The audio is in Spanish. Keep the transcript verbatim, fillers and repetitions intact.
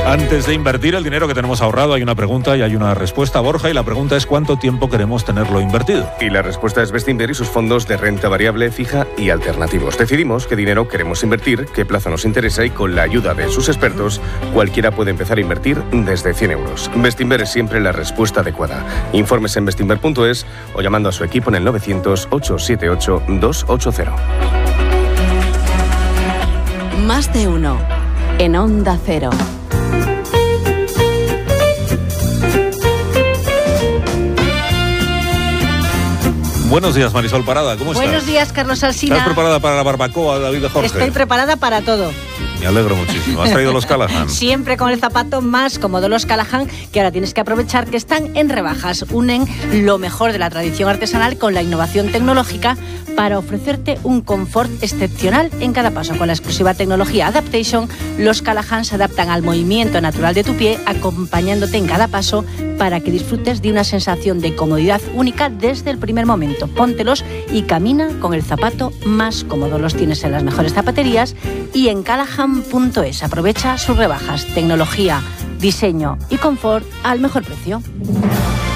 Antes de invertir el dinero que tenemos ahorrado, hay una pregunta y hay una respuesta, Borja, y la pregunta es ¿cuánto tiempo queremos tenerlo invertido? Y la respuesta es Bestinver y sus fondos de renta variable, fija y alternativos. Decidimos qué dinero queremos invertir, qué plazo nos interesa y con la ayuda de sus expertos, cualquiera puede empezar a invertir desde cien euros. Bestinver es siempre la respuesta adecuada. Informes en bestinver punto es o llamando a su equipo en el novecientos, ochocientos setenta y ocho, doscientos ochenta. Más de uno en Onda Cero. Buenos días, Marisol Parada, ¿cómo estás? Buenos días, Carlos Alsina. ¿Estás preparada para la barbacoa, David de Jorge? Estoy preparada para todo. Me alegro muchísimo. ¿Has traído los Callahan? Siempre con el zapato más cómodo, los Callahan, que ahora tienes que aprovechar que están en rebajas. Unen lo mejor de la tradición artesanal con la innovación tecnológica para ofrecerte un confort excepcional en cada paso. Con la exclusiva tecnología Adaptation, los Callahan se adaptan al movimiento natural de tu pie, acompañándote en cada paso para que disfrutes de una sensación de comodidad única desde el primer momento. Póntelos y camina con el zapato más cómodo. Los tienes en las mejores zapaterías y en callahan punto es. Aprovecha sus rebajas, tecnología, diseño y confort al mejor precio.